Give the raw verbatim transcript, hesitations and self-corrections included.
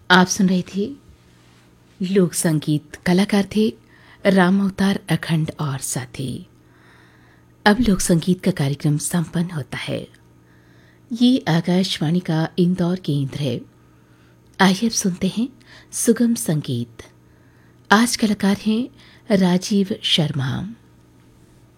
आप सुन रहे थे लोक संगीत। कलाकार थे राम अवतार अखंड और साथी। अब लोक संगीत का कार्यक्रम संपन्न होता है। ये आकाशवाणी का इंदौर केंद्र है। आइए अब सुनते हैं सुगम संगीत। आज कलाकार हैं राजीव शर्मा।